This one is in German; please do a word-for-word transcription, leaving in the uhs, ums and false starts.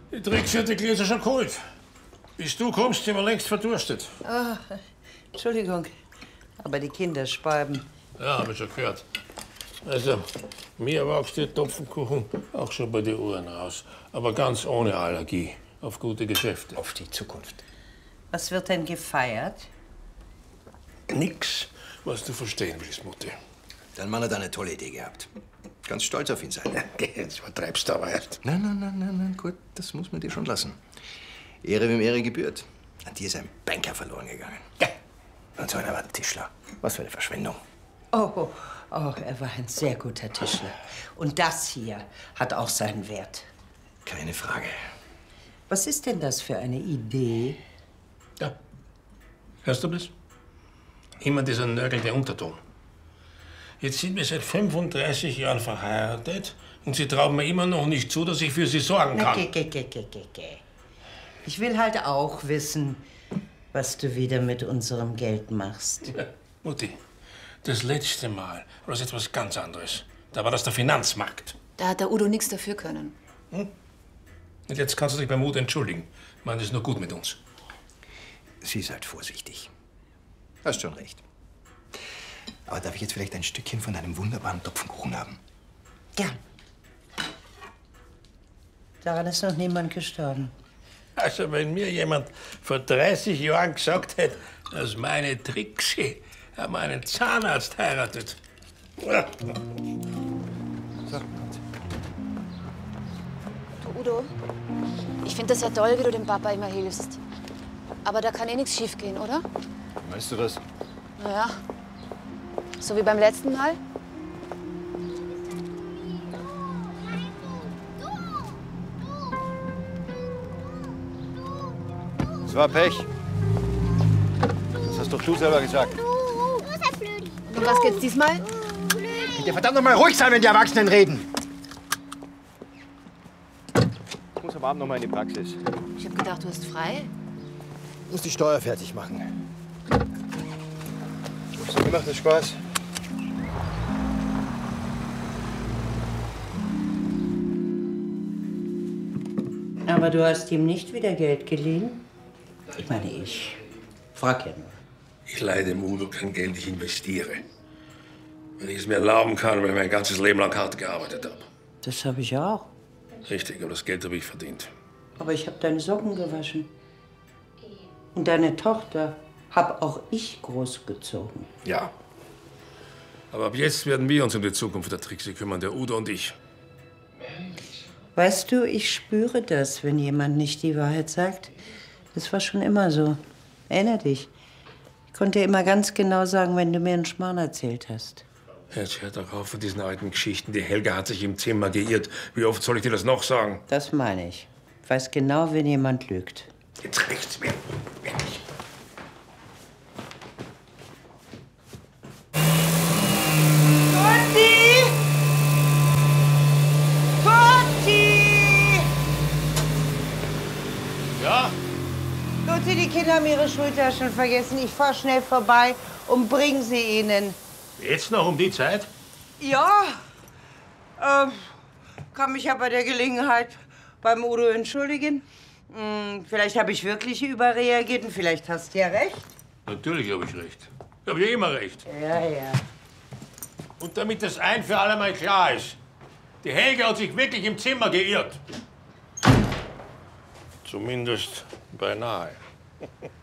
Die Trixie hat die Gläser schon geholt. Bis du kommst, sind wir längst verdurstet. Ah, Entschuldigung, aber die Kinder speiben. Ja, hab ich schon gehört. Also, mir wächst der Topfenkuchen auch schon bei den Ohren raus. Aber ganz ohne Allergie. Auf gute Geschäfte. Auf die Zukunft. Was wird denn gefeiert? Nix, was du verstehen willst, Mutti. Dein Mann hat eine tolle Idee gehabt. Ganz stolz auf ihn sein. Jetzt übertreibst du aber erst. Nein, nein, nein, nein, nein, gut, das muss man dir schon lassen. Ehre, wem Ehre gebührt. An dir ist ein Banker verloren gegangen. Ja. Und so einer war ein Tischler. Was für eine Verschwendung. Oh, oh, oh, er war ein sehr guter Tischler. Und das hier hat auch seinen Wert. Keine Frage. Was ist denn das für eine Idee? Ja. Hörst du das? Immer dieser nörgelnde Unterton. Jetzt sind wir seit fünfunddreißig Jahren verheiratet und Sie trauen mir immer noch nicht zu, dass ich für Sie sorgen kann. Na, geh, geh, geh, geh, geh. Ich will halt auch wissen, was du wieder mit unserem Geld machst. Ja, Mutti, das letzte Mal war das etwas ganz anderes. Da war das der Finanzmarkt. Da hat der Udo nichts dafür können. Hm? Und jetzt kannst du dich beim Udo entschuldigen. Ich meine, das ist nur gut mit uns. Sie seid vorsichtig. Hast schon recht. Aber darf ich jetzt vielleicht ein Stückchen von deinem wunderbaren Topfenkuchen haben? Gern. Daran ist noch niemand gestorben. Also, wenn mir jemand vor dreißig Jahren gesagt hätte, dass meine Trixie meinen Zahnarzt heiratet. Ja. So. Du, Udo, ich finde das ja toll, wie du dem Papa immer hilfst. Aber da kann eh nichts schief gehen, oder? Weißt du was? Na ja. So wie beim letzten Mal? Das war Pech. Das hast doch du selber gesagt. Um was geht's diesmal? Könnt ihr verdammt noch mal ruhig sein, wenn die Erwachsenen reden? Ich muss am Abend noch mal in die Praxis. Ich hab gedacht, du hast frei. Ich muss die Steuer fertig machen. So, mir macht das Spaß. Aber du hast ihm nicht wieder Geld geliehen? Ich meine, ich frag ja nur. Ich leihe dem Udo kein Geld, ich investiere. Wenn ich es mir erlauben kann, weil ich mein ganzes Leben lang hart gearbeitet habe. Das habe ich auch. Richtig, aber das Geld habe ich verdient. Aber ich habe deine Socken gewaschen. Und deine Tochter habe auch ich großgezogen. Ja. Aber ab jetzt werden wir uns um die Zukunft der Trixie kümmern, der Udo und ich. Weißt du, ich spüre das, wenn jemand nicht die Wahrheit sagt. Das war schon immer so. Erinner dich. Ich konnte dir immer ganz genau sagen, wenn du mir einen Schmarrn erzählt hast. Jetzt hör doch auf von diesen alten Geschichten. Die Helga hat sich im Zimmer geirrt. Wie oft soll ich dir das noch sagen? Das meine ich. Ich weiß genau, wenn jemand lügt. Jetzt reicht's mir. Ehrlich. Tutti! Tutti! Ja? Tutti, die Kinder haben ihre Schultaschen vergessen. Ich fahr schnell vorbei und bring sie ihnen. Jetzt noch um die Zeit? Ja. Ähm, kann mich ja bei der Gelegenheit beim Udo entschuldigen. Hm, vielleicht habe ich wirklich überreagiert und vielleicht hast du ja recht. Natürlich habe ich recht. Ich habe ja immer recht. Ja, ja. Und damit das ein für alle Mal klar ist, die Helga hat sich wirklich im Zimmer geirrt. Zumindest beinahe.